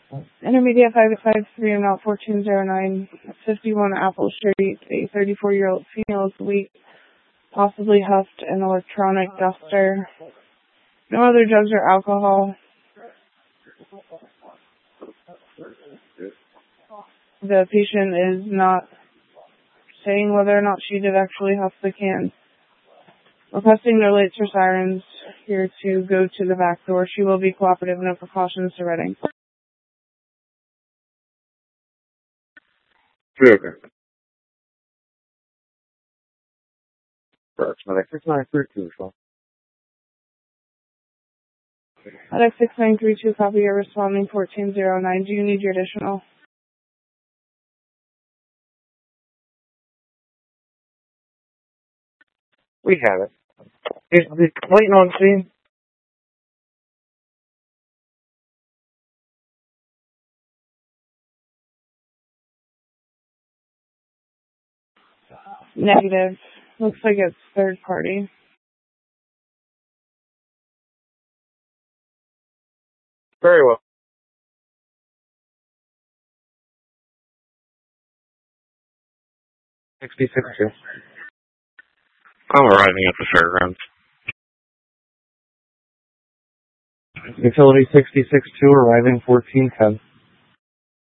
Intermediate 553, amount 1409, 51 Apple Street. A 34-year-old female is weak, possibly huffed an electronic duster. No other drugs or alcohol. The patient is not saying whether or not she did actually huff the can. Requesting no lights or sirens here to go to the back door. She will be cooperative. No precautions to Reading. Okay. FedEx 6932 as well. FedEx 6932, copy. You're responding 1409. Do you need your additional? We have it. Is the waiting on scene? Negative. Looks like it's third party. Very well. 66-2. I'm arriving at the fairgrounds. Utility 66-2, arriving 1410.